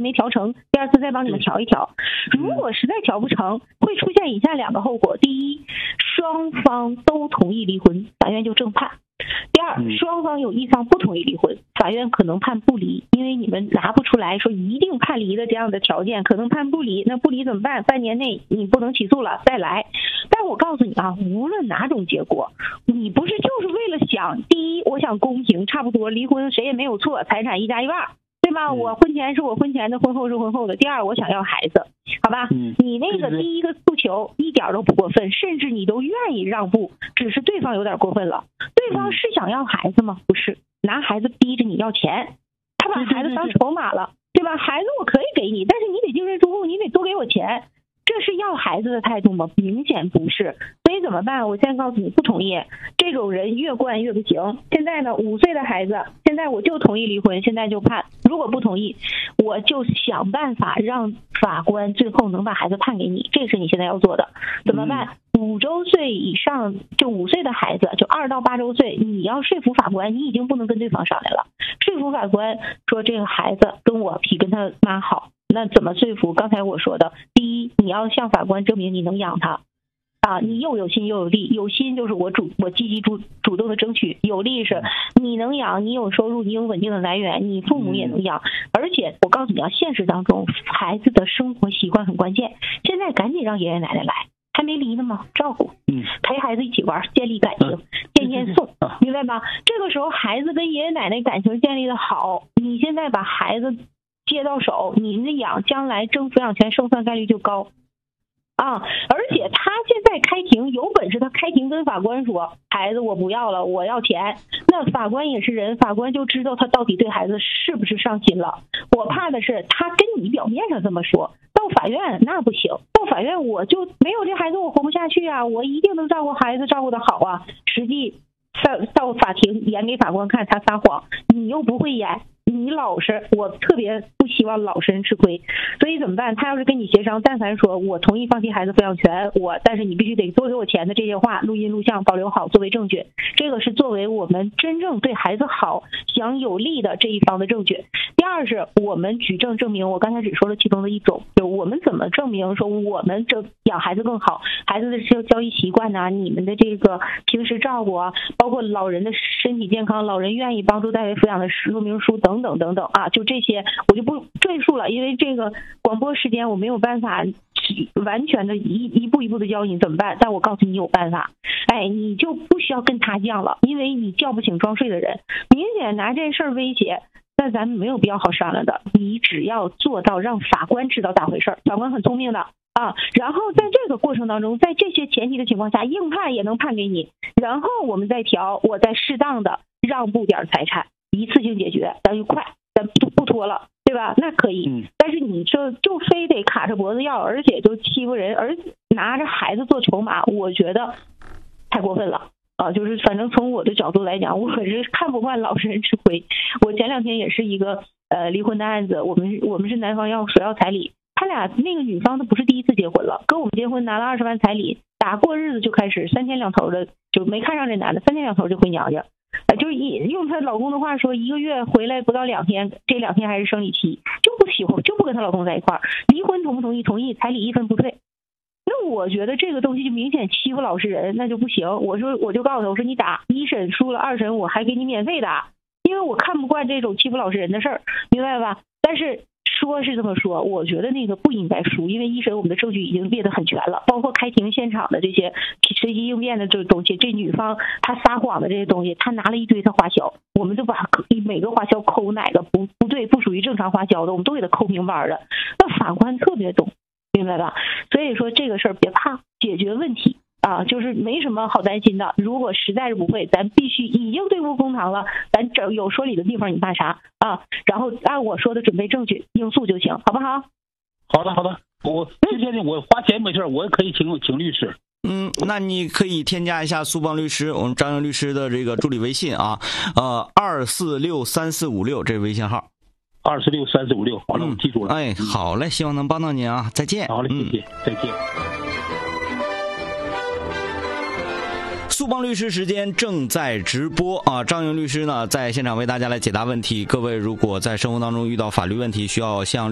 没调成，第二次再帮你们调一调。如果实在调不成，会出现以下2个后果：第一，双方都同意离婚，法院就正判；第二，双方有一方不同意离婚，法院可能判不离，因为你们拿不出来说一定判离的这样的条件，可能判不离。那不离怎么办？半年内你不能起诉了，再来。但我告诉你啊，无论哪种结果，你不是就是为了想，第一，我想公平，差不多离婚谁也没有错，财产1家1半。对吧？我婚前是我婚前的，婚后是婚后的。第二，我想要孩子，好吧？你那个第一个诉求一点都不过分，甚至你都愿意让步，只是对方有点过分了。对方是想要孩子吗？不是，拿孩子逼着你要钱，他把孩子当筹码了，对吧？孩子我可以给你，但是你得净身出户，你得多给我钱。这是要孩子的态度吗？明显不是。所以怎么办？我现在告诉你，不同意，这种人越惯越不行。现在呢，5岁的孩子，现在我就同意离婚，现在就判。如果不同意，我就想办法让法官最后能把孩子判给你，这是你现在要做的。怎么办？5周岁以上，就5岁的孩子，就2到8周岁，你要说服法官，你已经不能跟对方商量了。说服法官说这个孩子跟我比跟他妈好。那怎么说服？刚才我说的，第一，你要向法官证明你能养他，啊，你又有心又有力。有心就是我积极主动的争取，有力是你能养，你有收入，你有稳定的来源，你父母也能养。而且我告诉你啊，现实当中孩子的生活习惯很关键。现在赶紧让爷爷奶奶来，还没离呢吗？照顾，陪孩子一起玩，建立感情，天天送，明白吧？这个时候孩子跟爷爷奶奶感情建立的好，你现在把孩子接到手，你们养，将来争抚养权胜算概率就高啊！而且他现在开庭，有本事他开庭跟法官说孩子我不要了，我要钱，那法官也是人，法官就知道他到底对孩子是不是上心了。我怕的是他跟你表面上这么说，到法院那不行，到法院我就没有这孩子我活不下去啊，我一定能照顾孩子，照顾得好啊。实际到法庭演给法官看，他撒谎，你又不会演，你老实，我特别不希望老实人吃亏。所以怎么办？他要是跟你协商，但凡说我同意放弃孩子抚养权，但是你必须得多给我钱的这些话，录音录像保留好作为证据，这个是作为我们真正对孩子好想有利的这一方的证据。第二是我们举证证明，我刚才只说了其中的一种，就我们怎么证明说我们养孩子更好，孩子的教育习惯啊，你们的这个平时照顾啊，包括老人的身体健康，老人愿意帮助代为抚养的说明书等等等等啊，就这些我就不赘述了，因为这个广播时间我没有办法完全的一步一步的教你怎么办，但我告诉你有办法。哎，你就不需要跟他犟了，因为你叫不醒装睡的人，明显拿这事儿威胁，那咱们没有必要好商量的。你只要做到让法官知道咋回事，法官很聪明的啊。然后在这个过程当中，在这些前提的情况下，硬判也能判给你，然后我们再调，我再适当的让步点财产，一次性解决，咱就快，咱不拖了，对吧？那可以。但是你说就非得卡着脖子要，而且就欺负人，而拿着孩子做筹码，我觉得太过分了啊！就是反正从我的角度来讲，我可是看不惯老实人吃亏。我前2天也是一个离婚的案子，我们是男方索要彩礼，他俩那个女方都不是第一次结婚了，跟我们结婚拿了20万彩礼，打过日子就开始3天2头的，就没看上这男的，3天2头就回娘家。就是用她老公的话说，1个月回来不到2天，这2天还是生理期，就不喜欢，就不跟她老公在一块儿。离婚同不同意？同意，彩礼1分不退。那我觉得这个东西就明显欺负老实人，那就不行。我就告诉他，我说你打1审输了2审我还给你免费打，因为我看不惯这种欺负老实人的事儿，明白吧？但是说是这么说，我觉得那个不应该输，因为1审我们的证据已经列得很全了，包括开庭现场的这些随机应变的这东西，这女方她撒谎的这些东西，她拿了一堆她花销，我们就把每个花销抠哪个不对，不属于正常花销的，我们都给她抠明白的。那法官特别懂，明白吧？所以说这个事儿别怕，解决问题啊，就是没什么好担心的。如果实在是不会，咱必须已经对簿公堂了，咱整有说理的地方，你怕啥啊？然后按我说的准备证据应诉就行，好不好？ 好的，我今天呢，我花钱没事，我也可以请律师。 那你可以添加一下苏邦律师，我们张勇律师的这个助理微信啊，2463456这微信号。 2463456，好了，我记住了。 哎，好嘞，希望能帮到您啊，再见。 好嘞，谢谢，再见。 苏邦律师时间正在直播啊，张勇律师呢在现场为大家来解答问题。各位如果在生活当中遇到法律问题，需要向